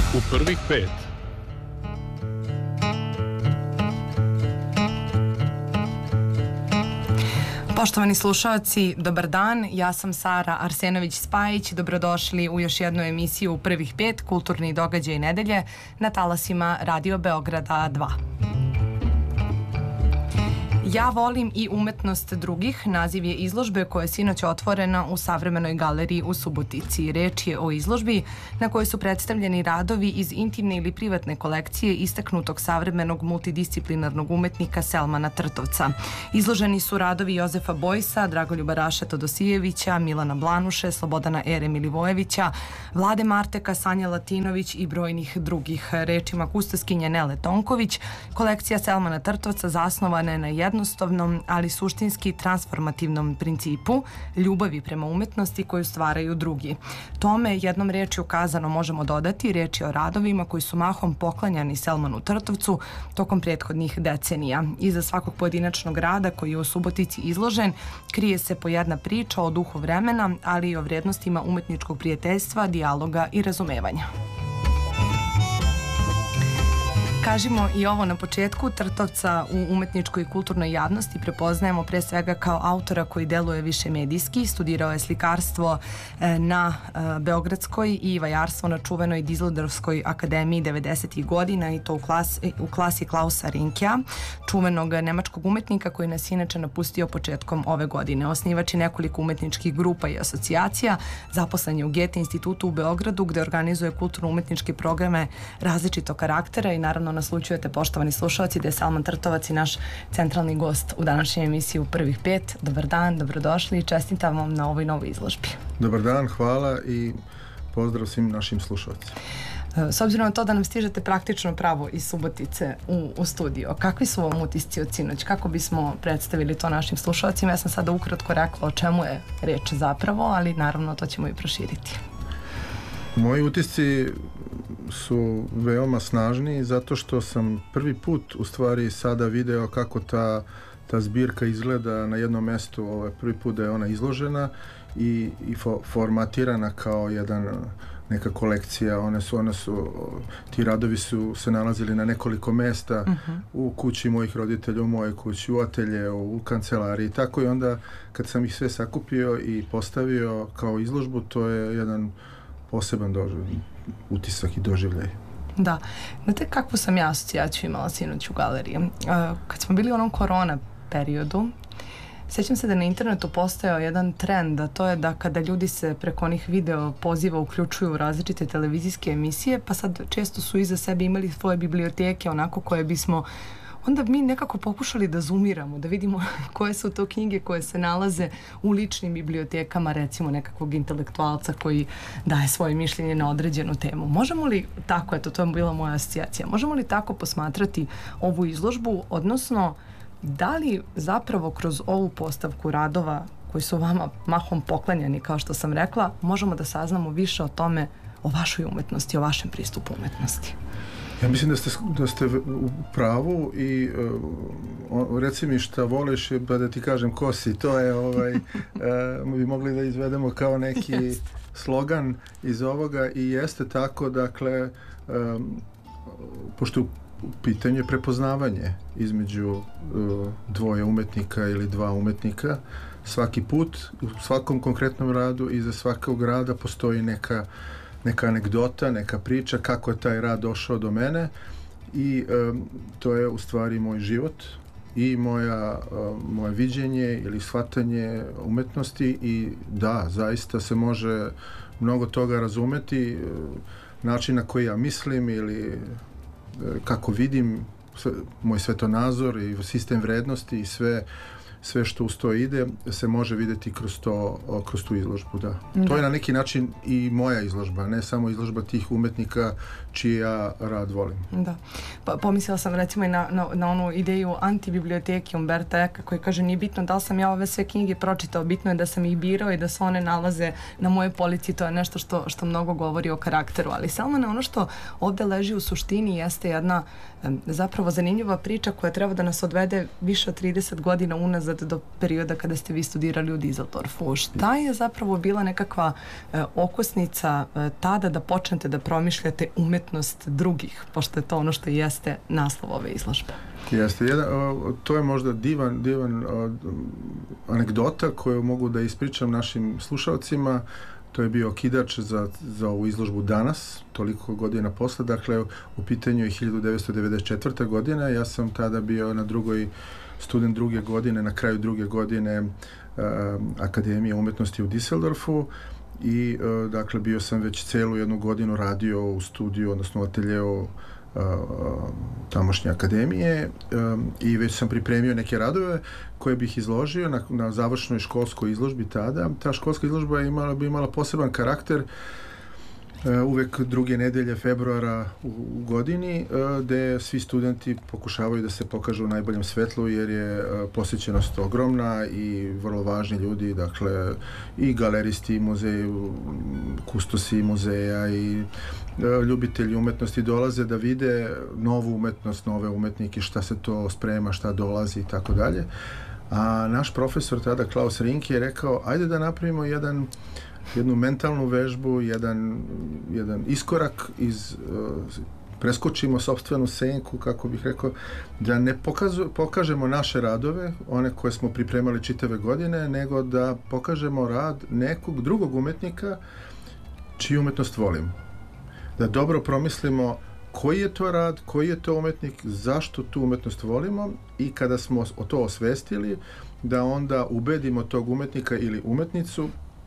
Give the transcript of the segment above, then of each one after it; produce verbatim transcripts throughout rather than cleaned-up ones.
U prvih pet. Poštovani slušaoci, dobar dan, ja sam Sara Arsenović-Spajić, dobrodošli u još jednu emisiju Prvih pet, kulturni događaj nedelje na talasima Radio Beograda dva. Ja volim i umetnost drugih, naziv je izložbe koja je sinoć otvorena u Savremenoj galeriji u Subotici. Reč je o izložbi na kojoj su predstavljeni radovi iz intimne ili privatne kolekcije istaknutog savremenog multidisciplinarnog umetnika Selmana Trtovca. Izloženi su radovi Jozefa Bojsa, Dragoljuba Raša Todosijevića, Milana Blanuše, Slobodana Ere Milivojevića, Vlade Marteka, Sanja Latinović i brojnih drugih. Rečima kustoskinje Nele Tonković, kolekcija Selmana Trtovca zasnovana je na jednom jednostavnom, ali suštinski transformativnom principu ljubavi prema umetnosti koju stvaraju drugi. Tome jednom rečju kazano možemo dodati reč je o radovima koji su mahom poklanjani Selmanu Trtovcu tokom prethodnih decenija. Iza svakog pojedinačnog rada koji je u Subotici izložen krije se po jedna priča o duhu vremena, ali i o vrednostima umetničkog prijateljstva, dijaloga i razumevanja. Kažimo i ovo na početku, Trtovca u umetničkoj i kulturnoj javnosti prepoznajemo pre svega kao autora koji deluje više medijski, studirao je slikarstvo na Beogradskoj i vajarstvo na čuvenoj Dizlodorfskoj akademiji devedesetih godina i to u, klas, u klasi Klausa Rinkea, čuvenog nemačkog umetnika koji nas inače napustio početkom ove godine. Osnivač je nekoliko umetničkih grupa i asocijacija, zaposlen je u Goethe institutu u Beogradu gde organizuje kulturno-umetničke programe različitog karaktera i naravno naslučujete, poštovani slušalci, da je Selman Trtovac i naš centralni gost u današnjoj emisiji u prvih pet. Dobar dan, dobrodošli i čestitam vam na ovoj novoj izložbi. Dobar dan, hvala i pozdrav svim našim slušalcima. S obzirom na to da nam stižete praktično pravo iz Subotice u, u studio, kakvi su vam utisci od sinoć? Kako bismo predstavili to našim slušalcima? Ja sam sada ukratko rekla o čemu je reč zapravo, ali naravno to ćemo i proširiti. Moji utisci su veoma snažni zato što sam prvi put u stvari sada video kako ta, ta zbirka izgleda na jednom mestu. Ovo je prvi put da je ona izložena i, i fo, formatirana kao jedan, neka kolekcija. One su, one su, ti radovi su se nalazili na nekoliko mesta, uh-huh. u kući mojih roditelja, u mojoj kući, u atelje, u kancelariji. Tako i onda kad sam ih sve sakupio i postavio kao izložbu, to je jedan poseban doživljaj, utisak i doživljaj. Da. Znate kakvu sam ja asocijaciju imala sinoć u galeriji? Uh, kad smo bili u onom korona periodu, sjećam se da na internetu postojao jedan trend, a to je da kada ljudi se preko onih video poziva uključuju u različite televizijske emisije, pa sad često su iza sebe imali svoje biblioteke onako koje bismo onda mi nekako pokušali da zoomiramo, da vidimo koje su to knjige koje se nalaze u ličnim bibliotekama, recimo nekakvog intelektualca koji daje svoje mišljenje na određenu temu. Možemo li tako, eto, to je bila moja asocijacija, možemo li tako posmatrati ovu izložbu, odnosno da li zapravo kroz ovu postavku radova koji su vama mahom poklanjani, kao što sam rekla, možemo da saznamo više o tome, o vašoj umetnosti, o vašem pristupu umetnosti? Ja mislim da ste, da ste u pravu i uh, reci mi šta voliš pa da ti kažem ko si. To je ovaj, uh, bi mogli da izvedemo kao neki yes. slogan iz ovoga i jeste tako, dakle um, pošto u pitanju je prepoznavanje između uh, dvoje umetnika ili dva umetnika, svaki put u svakom konkretnom radu iza svakog rada postoji neka neka anegdota, neka priča kako je taj rad došao do mene i um, to je u stvari moj život i moja, uh, moje viđenje ili shvatanje umetnosti i da, zaista se može mnogo toga razumeti, uh, način na koji ja mislim ili uh, kako vidim sve, moj svetonazor i sistem vrednosti i sve sve što uz to ide se može vidjeti kroz to, kroz tu izložbu, da. da. To je na neki način i moja izložba, ne samo izložba tih umetnika čiji ja rad volim. Da. Pa, pomislila sam recimo i na, na, na onu ideju antibiblioteke Umberta Eka koji kaže nije bitno da li sam ja ove sve knjige pročitao, bitno je da sam ih birao i da se one nalaze na moje polici, to je nešto što, što mnogo govori o karakteru, ali Selmane, ono što ovde leži u suštini jeste jedna zapravo zanimljiva priča koja treba da nas odvede više od trideset godina unazad unazad do perioda kada ste vi studirali u Düsseldorfu. Šta je zapravo bila nekakva e, okosnica e, tada da počnete da promišljate umetnost drugih, pošto je to ono što jeste naslov ove izložbe? Jeste. Jedan, o, to je možda divan, divan o, anegdota koju mogu da ispričam našim slušalcima. To je bio okidač za, za ovu izložbu danas, toliko godina posle. Dakle, u pitanju je hiljadu devetsto devedeset četvrta. godina. Ja sam tada bio na drugoj, student druge godine, na kraju druge godine uh, Akademije umetnosti u Düsseldorfu i uh, dakle, bio sam već celu jednu godinu radio u studiju, odnosno u ateljeu Uh, tamošnje akademije um, i već sam pripremio neke radove koje bih izložio na, na završnoj školskoj izložbi tada. Ta školska izložba je imala, bi imala poseban karakter uh, uvek druge nedelje februara u, u godini uh, gde svi studenti pokušavaju da se pokažu u najboljem svetlu jer je uh, posjećenost ogromna i vrlo važni ljudi, dakle i galeristi i muzeji, kustosi muzeja i ljubitelji umetnosti dolaze da vide novu umetnost, nove umetnike, šta se to sprema, šta dolazi i tako dalje. A naš profesor tada, Klaus Rinke, je rekao, ajde da napravimo jedan, jednu mentalnu vežbu, jedan, jedan iskorak iz, preskočimo sopstvenu senku, kako bih rekao, da ne pokazu, pokažemo naše radove, one koje smo pripremali čitave godine, nego da pokažemo rad nekog drugog umetnika čiju umetnost volimo. Da dobro promislimo koji je to rad, koji je to umetnik, zašto tu umetnost volimo i kada smo to osvestili, da onda ubedimo tog umetnika ili umetnicu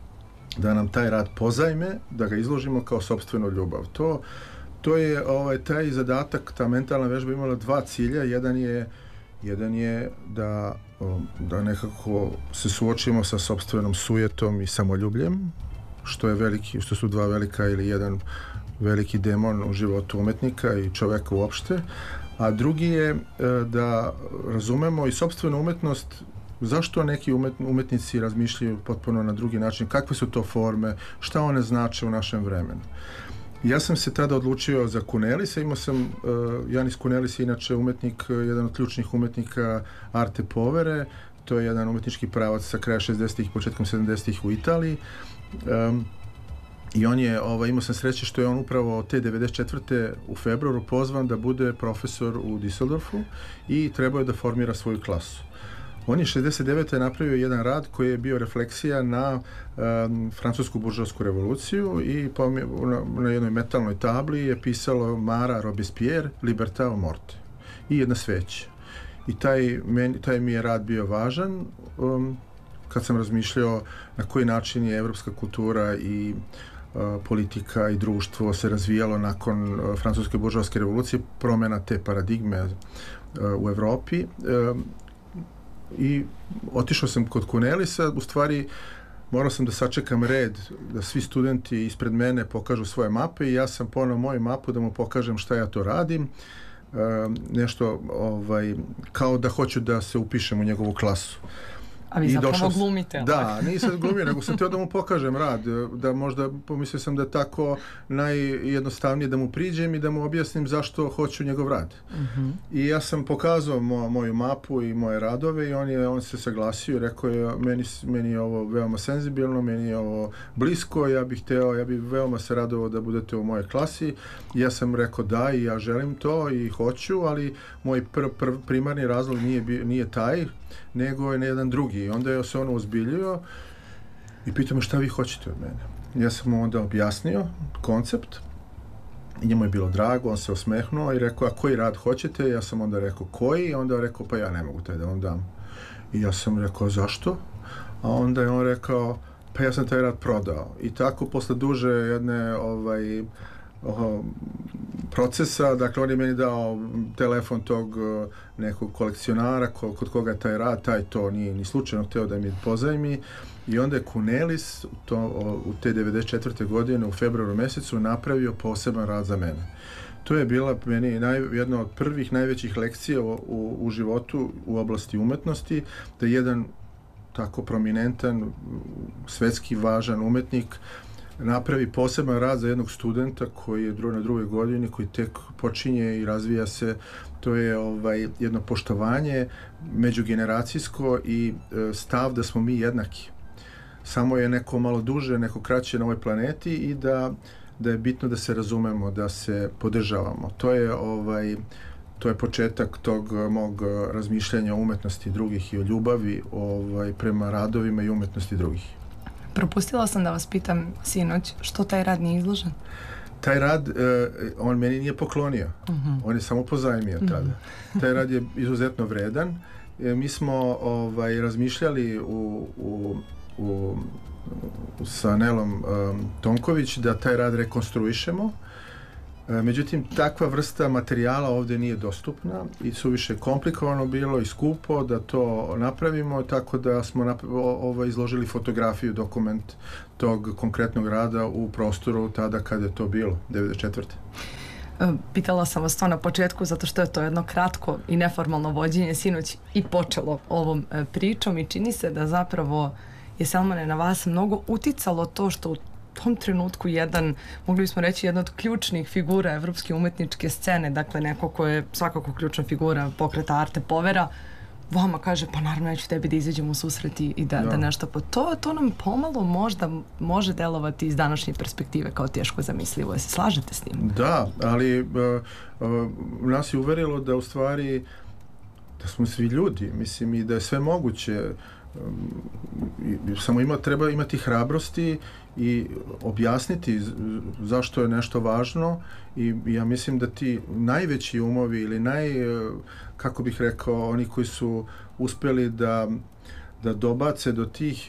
da nam taj rad pozajme, da ga izložimo kao sopstvenu ljubav. To, to je ovaj, taj zadatak, ta mentalna vežba imala dva cilja. Jedan je, jedan je da, da nekako se suočimo sa sopstvenom sujetom i samoljubljem, što je veliki, što su dva velika ili jedan veliki demon u životu umetnika i čoveka uopšte, a drugi je da razumemo i sopstvenu umetnost, zašto neki umetnici razmišljaju potpuno na drugi način, kakve su to forme, šta one znače u našem vremenu. Ja sam se tada odlučio za Cornelisa, imao sam, uh, Janis Cornelis je inače umetnik, jedan od ključnih umetnika Arte Povere, to je jedan umetnički pravac sa kraja šezdesetih i početkom sedamdesetih u Italiji. Um, I on je, ovaj, imao sam sreće što je on upravo te devedeset četvrte u februaru pozvan da bude profesor u Düsseldorfu i trebao je da formira svoju klasu. On je šezdeset devete napravio jedan rad koji je bio refleksija na um, francusku buržovsku revoluciju i na, na jednoj metalnoj tabli je pisalo Mara Robespierre, Libertà o morte i jedna sveća. I taj, meni, taj mi je rad bio važan um, kad sam razmišljao na koji način je evropska kultura i politika i društvo se razvijalo nakon francuske buržovske revolucije, promjena te paradigme u Evropi. I otišao sam kod Cornelisa, u stvari morao sam da sačekam red, da svi studenti ispred mene pokažu svoje mape i ja sam ponao moju mapu da mu pokažem šta ja to radim. Nešto ovaj, kao da hoću da se upišem u njegovu klasu. A vi zapravo glumite. Da, nisam glumio, nego sam htio da mu pokažem rad, da možda pomislio sam da je tako najjednostavnije da mu priđem i da mu objasnim zašto hoću njegov rad. Uh-huh. I ja sam pokazao mo, moju mapu i moje radove i on, je, on se saglasio i rekao je meni, meni je ovo veoma senzibilno, meni je ovo blisko, ja bih hteo, ja bih veoma se radovao da budete u mojoj klasi. I ja sam rekao da i ja želim to i hoću, ali moj pr, pr, primarni razlog nije, nije taj, nego je na jedan drugi. I onda je se ono ozbiljio i pitao me šta vi hoćete od mene. Ja sam mu onda objasnio koncept i njemu je bilo drago, on se osmehnuo i rekao, a koji rad hoćete? Ja sam onda rekao, koji? I onda je rekao, pa ja ne mogu taj da vam dam. I ja sam rekao, zašto? A onda je on rekao, pa ja sam taj rad prodao. I tako, posle duže jedne ovaj, oh, procesa, dakle on je meni dao telefon tog nekog kolekcionara ko, kod koga je taj rad, taj to nije ni slučajno hteo da mi pozajmi i onda je Cornelis to, u te devedeset četvrte godine u februaru mesecu napravio poseban rad za mene. To je bila meni naj, jedna od prvih najvećih lekcija u, u, u životu u oblasti umetnosti, da jedan tako prominentan, svetski važan umetnik napravi poseban rad za jednog studenta koji je na drugoj godini, koji tek počinje i razvija se. To je ovaj, jedno poštovanje međugeneracijsko i e, stav da smo mi jednaki. Samo je neko malo duže, neko kraće na ovoj planeti i da, da je bitno da se razumemo, da se podržavamo. To je ovaj, to je početak tog mog razmišljanja o umetnosti drugih i o ljubavi ovaj, prema radovima i umetnosti drugih. Propustila sam da vas pitam sinoć, što taj rad nije izložen? Taj rad, eh, on meni nije poklonio. Uh-huh. On je samo pozajmio tada. Uh-huh. Taj rad je izuzetno vredan. E, mi smo ovaj, razmišljali u, u, u, sa Nelom um, Tonković da taj rad rekonstruišemo. Međutim, takva vrsta materijala ovdje nije dostupna i suviše komplikovano bilo i skupo da to napravimo, tako da smo napra- ovo, izložili fotografiju, dokument tog konkretnog rada u prostoru tada kada je to bilo, devedeset četvrte. Pitala sam vas to na početku zato što je to jedno kratko i neformalno vođenje sinoć i počelo ovom pričom i čini se da zapravo je, Selmane, na vas mnogo uticalo to što u tom trenutku jedan, mogli bismo reći, jedna od ključnih figura evropske umetničke scene, dakle neko ko je svakako ključna figura pokreta Arte Povera, vama kaže, pa naravno neću tebi da izađemo u susret i da, da. da nešto po to, to nam pomalo možda može delovati iz današnje perspektive kao teško zamislivo. Se slažete s tim? Da, ali uh, uh, nas je uverilo da u stvari da smo svi ljudi, mislim, i da je sve moguće. Um, samo ima, treba imati hrabrosti i objasniti zašto je nešto važno i ja mislim da ti najveći umovi ili naj, kako bih rekao, oni koji su uspjeli da, da dobace do tih,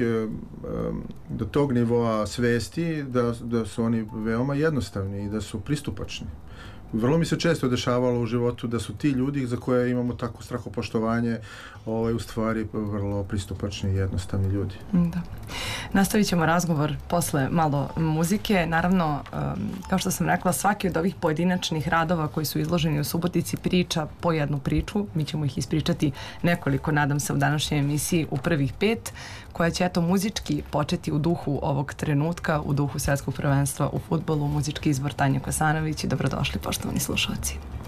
do tog nivoa svesti, da, da su oni veoma jednostavni i da su pristupačni. Vrlo mi se često dešavalo u životu da su ti ljudi za koje imamo tako strahopoštovanje ovaj, u stvari vrlo pristupačni i jednostavni ljudi. Da. Nastavit ćemo razgovor posle malo muzike. Naravno, kao što sam rekla, svaki od ovih pojedinačnih radova koji su izloženi u Subotici priča po jednu priču. Mi ćemo ih ispričati nekoliko, nadam se, u današnjoj emisiji u prvih pet, koja će eto muzički početi u duhu ovog trenutka, u duhu svjetskog prvenstva u fudbalu. Muzički izbor Tanje Kosanović i dobrodošli, poštovani slušalci.